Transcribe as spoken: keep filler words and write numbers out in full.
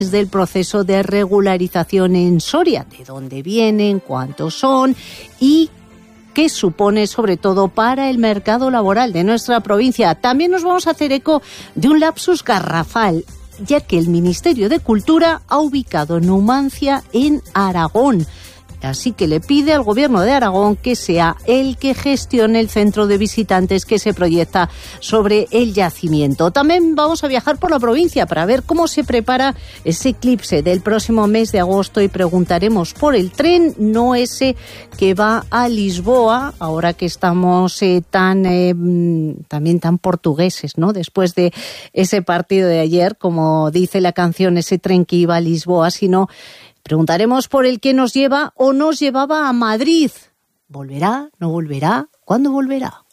del proceso de regularización en Soria, de dónde vienen, cuántos son y qué supone sobre todo para el mercado laboral de nuestra provincia. También nos vamos a hacer eco de un lapsus garrafal, ya que el Ministerio de Cultura ha ubicado Numancia en Aragón. Así que le pide al Gobierno de Aragón que sea el que gestione el centro de visitantes que se proyecta sobre el yacimiento. También vamos a viajar por la provincia para ver cómo se prepara ese eclipse del próximo mes de agosto y preguntaremos por el tren, no ese que va a Lisboa, ahora que estamos eh, tan eh, también tan portugueses, ¿no? Después de ese partido de ayer, como dice la canción, ese tren que iba a Lisboa, sino preguntaremos por el que nos lleva o nos llevaba a Madrid. ¿Volverá? ¿No volverá? ¿Cuándo volverá?